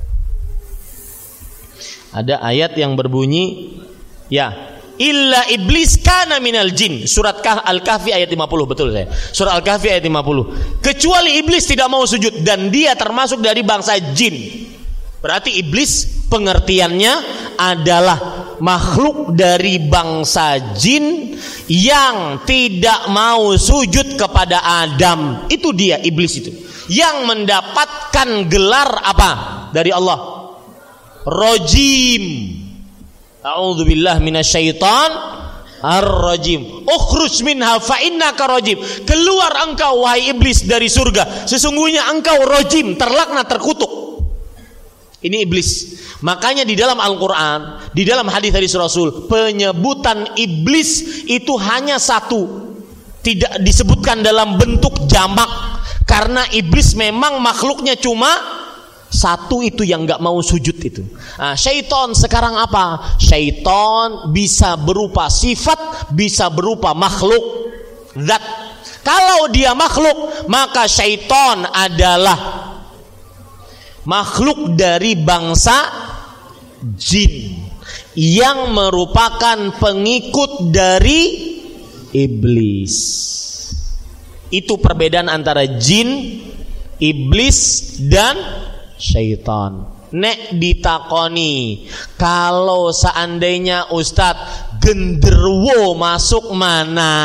Ada ayat yang berbunyi, ya, illa iblis kana minal jin. Surat Al-Kahfi ayat lima puluh, betul saya. Surat Al-Kahfi ayat lima puluh. Kecuali iblis tidak mau sujud dan dia termasuk dari bangsa jin. Berarti iblis pengertiannya adalah makhluk dari bangsa jin yang tidak mau sujud kepada Adam. Itu dia iblis itu, yang mendapatkan gelar apa dari Allah? Rajim. A'udzubillah minasyaitan ar-rajim. Ukhruj minha fa innaka rajim. Keluar engkau wahai iblis dari surga, sesungguhnya engkau rajim, terlaknat, terkutuk. Ini iblis. Makanya di dalam Al-Quran, di dalam hadis-hadis Rasul, penyebutan iblis itu hanya satu, tidak disebutkan dalam bentuk jamak, karena iblis memang makhluknya cuma satu, itu yang gak mau sujud itu. Nah, syaitan sekarang apa? Syaitan bisa berupa sifat, bisa berupa makhluk zat. Kalau dia makhluk, maka syaitan adalah makhluk dari bangsa jin yang merupakan pengikut dari iblis. Itu perbedaan antara jin, iblis, dan syaitan. Nek ditakoni, kalau seandainya Ustadz genderwo masuk mana?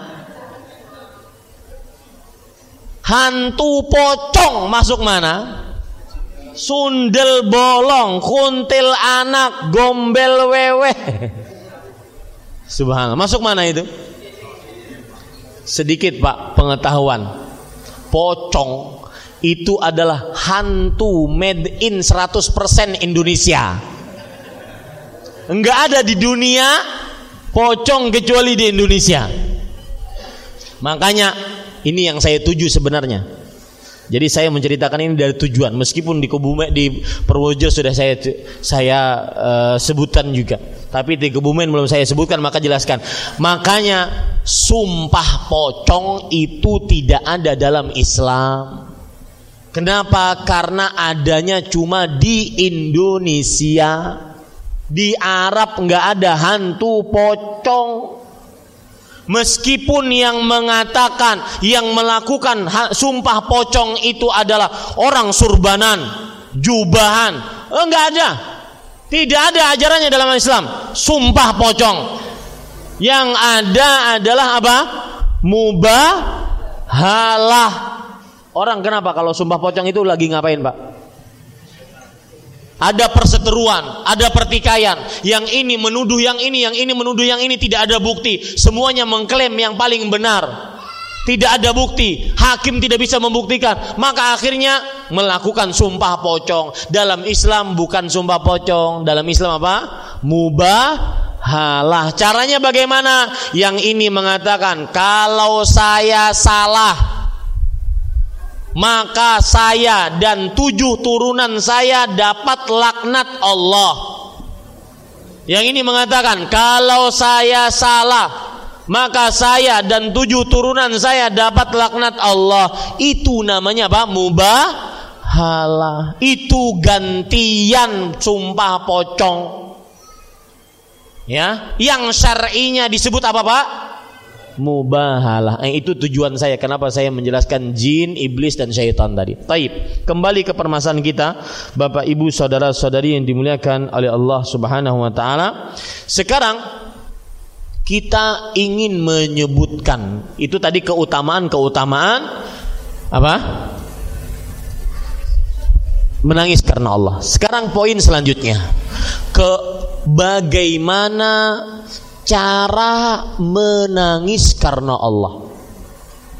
Hantu pocong masuk mana? Sundel bolong, kuntil anak, gombel wewe. Subhanallah. Masuk mana itu? Sedikit Pak pengetahuan. Pocong itu adalah hantu made in seratus persen Indonesia. Enggak ada di dunia pocong kecuali di Indonesia. Makanya ini yang saya tuju sebenarnya. Jadi saya menceritakan ini dari tujuan, meskipun di Kebumen, di Purworejo sudah saya saya uh, sebutkan juga, tapi di Kebumen belum saya sebutkan, maka jelaskan. Makanya sumpah pocong itu tidak ada dalam Islam. Kenapa? Karena adanya cuma di Indonesia. Di Arab nggak ada hantu pocong. Meskipun yang mengatakan, yang melakukan sumpah pocong itu adalah orang surbanan, jubahan, enggak ada. Tidak ada ajarannya dalam Islam sumpah pocong. Yang ada adalah apa? Mubahalah. Orang kenapa kalau sumpah pocong itu lagi ngapain, Pak? Ada perseteruan, ada pertikaian. Yang ini menuduh yang ini, yang ini menuduh yang ini, tidak ada bukti. Semuanya mengklaim yang paling benar. Tidak ada bukti, hakim tidak bisa membuktikan. Maka akhirnya melakukan sumpah pocong. Dalam Islam bukan sumpah pocong. Dalam Islam apa? Mubahalah. Caranya bagaimana? Yang ini mengatakan, kalau saya salah, maka saya dan tujuh turunan saya dapat laknat Allah. Yang ini mengatakan, kalau saya salah, maka saya dan tujuh turunan saya dapat laknat Allah. Itu namanya apa? Mubahalah. Itu gantian sumpah pocong. Ya, yang syar'inya disebut apa, Pak? Mubahalah. Eh, itu tujuan saya, kenapa saya menjelaskan jin, iblis, dan syaitan tadi. Taib. Kembali ke permasalahan kita, Bapak Ibu saudara-saudari yang dimuliakan oleh Allah Subhanahu wa taala. Sekarang kita ingin menyebutkan itu tadi keutamaan-keutamaan apa? Menangis karena Allah. Sekarang poin selanjutnya, ke bagaimana cara menangis karena Allah.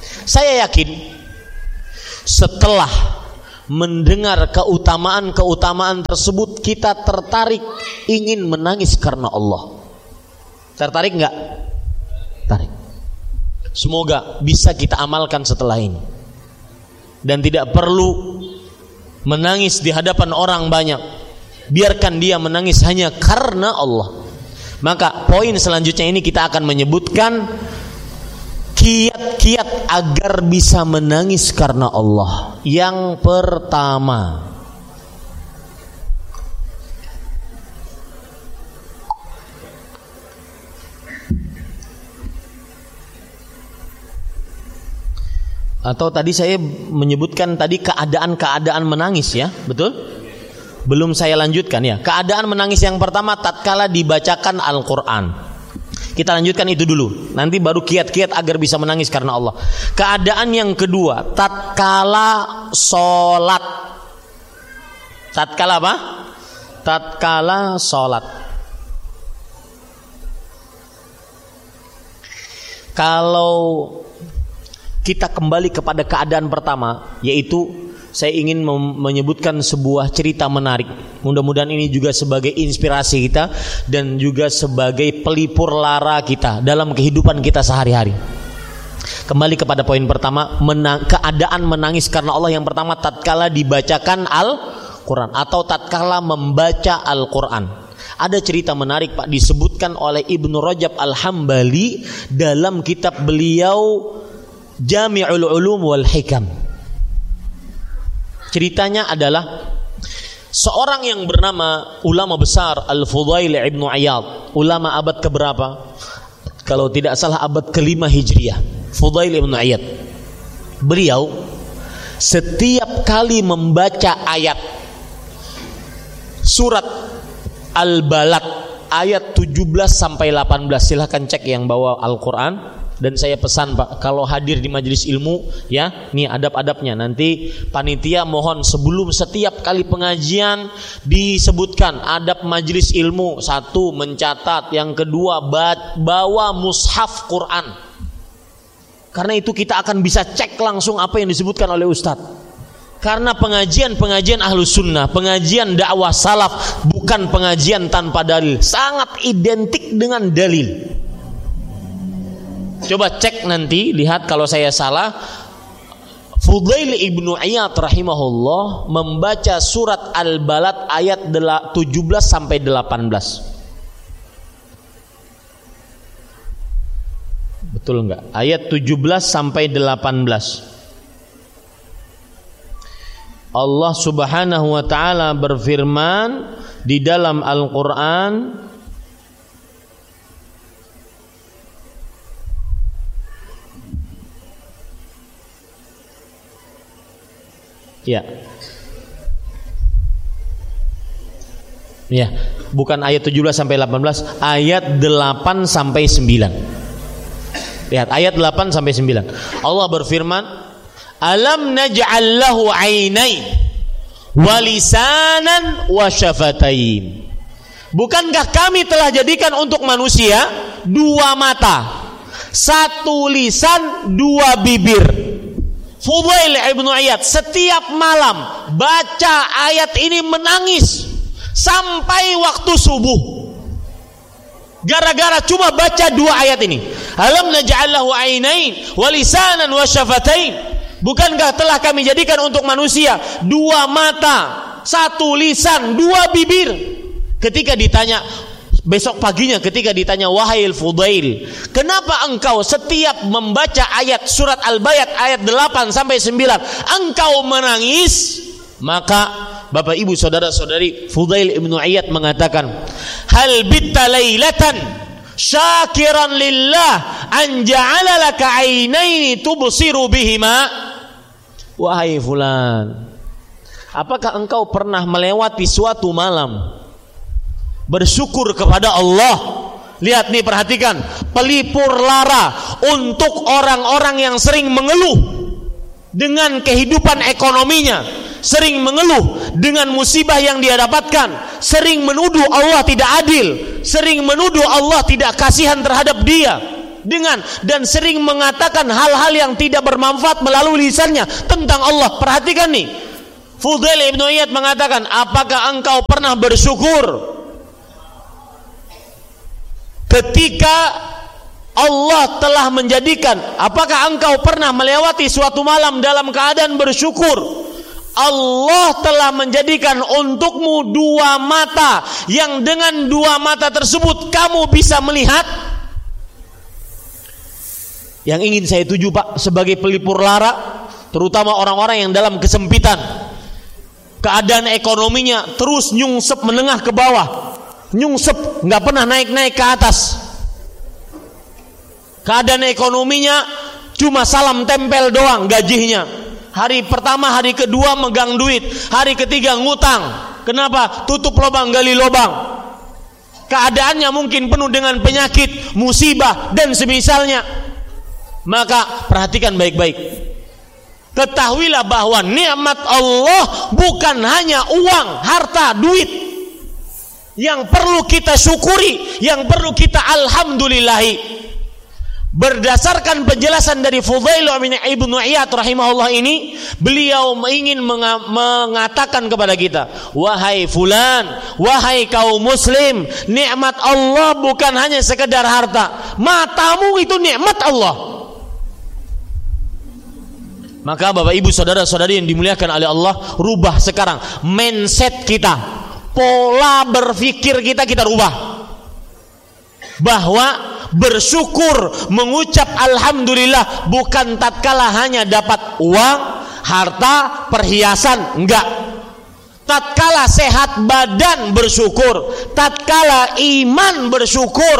Saya yakin setelah mendengar keutamaan-keutamaan tersebut, kita tertarik ingin menangis karena Allah. Tertarik enggak? Tarik. Semoga bisa kita amalkan setelah ini, dan tidak perlu menangis di hadapan orang banyak. Biarkan dia menangis hanya karena Allah. Maka poin selanjutnya ini kita akan menyebutkan kiat-kiat agar bisa menangis karena Allah. Yang pertama, atau tadi saya menyebutkan tadi keadaan-keadaan menangis, ya, betul? Belum saya lanjutkan, ya. Keadaan menangis yang pertama tatkala dibacakan Al-Qur'an. Kita lanjutkan itu dulu. Nanti baru kiat-kiat agar bisa menangis karena Allah. Keadaan yang kedua tatkala salat. Tatkala apa? Tatkala salat. Kalau kita kembali kepada keadaan pertama, yaitu saya ingin menyebutkan sebuah cerita menarik. Mudah-mudahan ini juga sebagai inspirasi kita dan juga sebagai pelipur lara kita dalam kehidupan kita sehari-hari. Kembali kepada poin pertama, menang, keadaan menangis karena Allah yang pertama tatkala dibacakan Al-Quran atau tatkala membaca Al-Quran. Ada cerita menarik, Pak, disebutkan oleh Ibnu Rajab Al-Hambali dalam kitab beliau Jami'ul Ulum wal Hikam. Ceritanya adalah seorang yang bernama ulama besar Al-Fudail Ibn Iyad, ulama abad keberapa? Kalau tidak salah abad kelima Hijriah. Fudail Ibn Iyad, beliau setiap kali membaca ayat surat Al-Balad ayat tujuh belas sampai delapan belas, silahkan cek yang bawa Al-Quran. Dan saya pesan, Pak, kalau hadir di majelis ilmu, ya, nih adab-adabnya. Nanti panitia mohon sebelum setiap kali pengajian disebutkan adab majelis ilmu. Satu, mencatat. Yang kedua, bawa mushaf Quran. Karena itu kita akan bisa cek langsung apa yang disebutkan oleh Ustadz. Karena pengajian-pengajian Ahlus Sunnah, pengajian dakwah salaf, bukan pengajian tanpa dalil. Sangat identik dengan dalil. Coba cek nanti, lihat kalau saya salah. Fudail Ibnu Iyad rahimahullah membaca surat Al-Balad ayat tujuh belas sampai delapan belas. Betul enggak? Ayat tujuh belas sampai delapan belas. Allah Subhanahu wa taala berfirman di dalam Al-Qur'an, ya. Ya, bukan ayat tujuh belas sampai delapan belas, ayat delapan sampai sembilan. Lihat ayat delapan sampai sembilan. Allah berfirman, "Alam naj'al lahu 'ainain wa lisanan wa syafatain." Bukankah kami telah jadikan untuk manusia dua mata, satu lisan, dua bibir. Fudail Ibnu Iyad setiap malam baca ayat ini menangis sampai waktu subuh. Gara-gara cuma baca dua ayat ini. Alam naj'al lahu 'ainain wa lisanan wa syafatain. Bukankah telah kami jadikan untuk manusia dua mata, satu lisan, dua bibir? Ketika ditanya besok paginya, ketika ditanya, wahai Fudail, kenapa engkau setiap membaca ayat surat Al-Balad ayat delapan sampai sembilan engkau menangis? Maka Bapak Ibu saudara-saudari, Fudail Ibnu Iyad mengatakan, hal bitta lailatan syakiran lillah an ja'ala laka 'ainaini tubsiru bihima. Wahai fulan, apakah engkau pernah melewati suatu malam bersyukur kepada Allah? Lihat nih, perhatikan, pelipur lara untuk orang-orang yang sering mengeluh dengan kehidupan ekonominya, sering mengeluh dengan musibah yang dia dapatkan, sering menuduh Allah tidak adil, sering menuduh Allah tidak kasihan terhadap dia. dengan dan sering mengatakan hal-hal yang tidak bermanfaat melalui lisannya tentang Allah. Perhatikan nih, Fudail ibn Iyad mengatakan, apakah engkau pernah bersyukur ketika Allah telah menjadikan, apakah engkau pernah melewati suatu malam dalam keadaan bersyukur Allah telah menjadikan untukmu dua mata, yang dengan dua mata tersebut kamu bisa melihat? Yang ingin saya tuju, Pak, sebagai pelipur lara, terutama orang-orang yang dalam kesempitan, keadaan ekonominya terus nyungsep menengah ke bawah, nyungsep, nggak pernah naik-naik ke atas. Keadaan ekonominya cuma salam tempel doang gajinya. Hari pertama, hari kedua megang duit, hari ketiga ngutang. Kenapa? Tutup lubang, gali lubang. Keadaannya mungkin penuh dengan penyakit, musibah, dan semisalnya. Maka perhatikan baik-baik. Ketahuilah bahwa nikmat Allah bukan hanya uang, harta, duit yang perlu kita syukuri, yang perlu kita alhamdulillahi. Berdasarkan penjelasan dari Fudail ibn Iyad rahimahullah ini, beliau ingin mengatakan kepada kita, wahai fulan, wahai kaum muslim, nikmat Allah bukan hanya sekedar harta. Matamu itu nikmat Allah. Maka Bapak Ibu saudara-saudari yang dimuliakan oleh Allah, rubah sekarang mindset kita, pola berpikir kita kita rubah, bahwa bersyukur, mengucap alhamdulillah bukan tatkala hanya dapat uang, harta, perhiasan, enggak. Tatkala sehat badan bersyukur, tatkala iman bersyukur,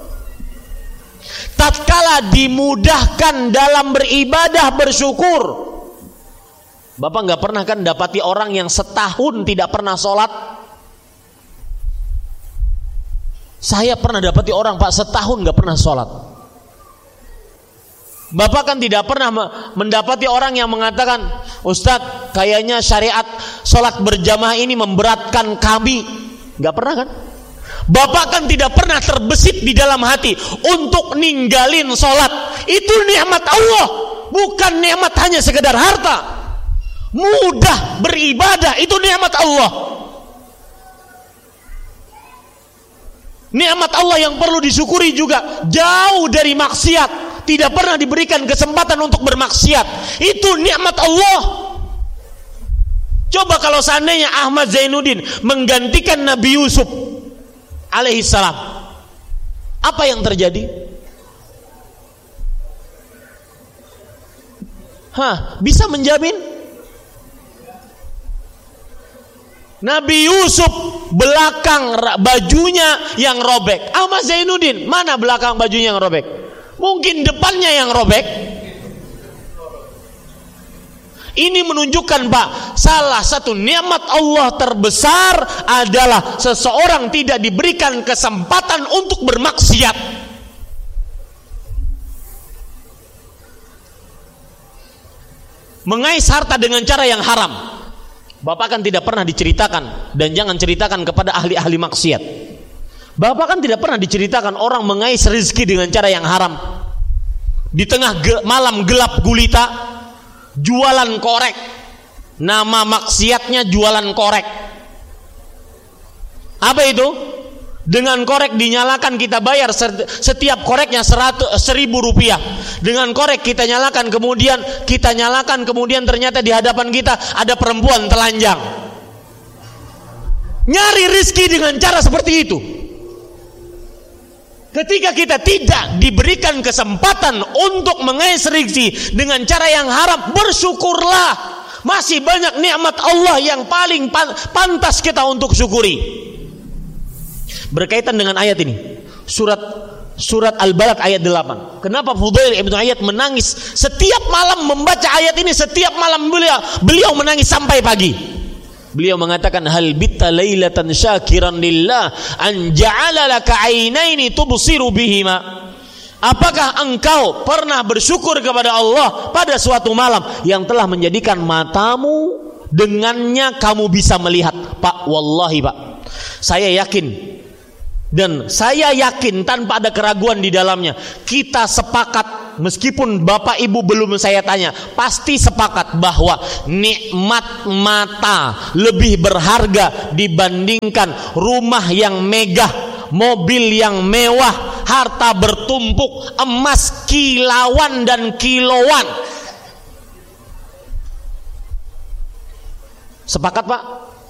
tatkala dimudahkan dalam beribadah bersyukur. Bapak enggak pernah kan dapati orang yang setahun tidak pernah sholat? Saya pernah dapati orang, Pak, setahun gak pernah sholat. Bapak kan tidak pernah mendapati orang yang mengatakan, Ustadz, kayaknya syariat sholat berjamaah ini memberatkan kami. Gak pernah kan? Bapak kan tidak pernah terbesit di dalam hati untuk ninggalin sholat. Itu nikmat Allah, bukan nikmat hanya sekedar harta. Mudah beribadah, itu nikmat Allah. Nikmat Allah yang perlu disyukuri juga, jauh dari maksiat, tidak pernah diberikan kesempatan untuk bermaksiat. Itu nikmat Allah. Coba kalau seandainya Ahmad Zainuddin menggantikan Nabi Yusuf alaihi salam, apa yang terjadi? Hah, bisa menjamin? Nabi Yusuf belakang bajunya yang robek. Ahmad Zainuddin mana belakang bajunya yang robek? Mungkin depannya yang robek. Ini menunjukkan, Pak, salah satu nikmat Allah terbesar adalah seseorang tidak diberikan kesempatan untuk bermaksiat. Mengais harta dengan cara yang haram. Bapak kan tidak pernah diceritakan, dan jangan ceritakan kepada ahli-ahli maksiat. Bapak kan tidak pernah diceritakan orang mengais rezeki dengan cara yang haram. Di tengah ge- malam gelap gulita, jualan korek. Nama maksiatnya jualan korek. Apa itu? Dengan korek dinyalakan kita bayar setiap koreknya seratus, seribu rupiah. Dengan korek kita nyalakan, kemudian kita nyalakan, kemudian ternyata di hadapan kita ada perempuan telanjang. Nyari rizki dengan cara seperti itu. Ketika kita tidak diberikan kesempatan untuk mengais rizki dengan cara yang haram, bersyukurlah. Masih banyak nikmat Allah yang paling pantas kita untuk syukuri. Berkaitan dengan ayat ini, surat surat Al-Balad ayat delapan. Kenapa Fudail ibn Iyad menangis setiap malam membaca ayat ini? Setiap malam beliau beliau menangis sampai pagi. Beliau mengatakan, hal bitta lailatan syakiran lillah an ja'ala laka ainaini tubsiru bihima. Apakah engkau pernah bersyukur kepada Allah pada suatu malam yang telah menjadikan matamu dengannya kamu bisa melihat? Pak, wallahi Pak, saya yakin Dan saya yakin tanpa ada keraguan di dalamnya, kita sepakat, meskipun bapak ibu belum saya tanya, pasti sepakat bahwa nikmat mata lebih berharga dibandingkan rumah yang megah, mobil yang mewah, harta bertumpuk, emas kilauan dan kiloan. Sepakat Pak?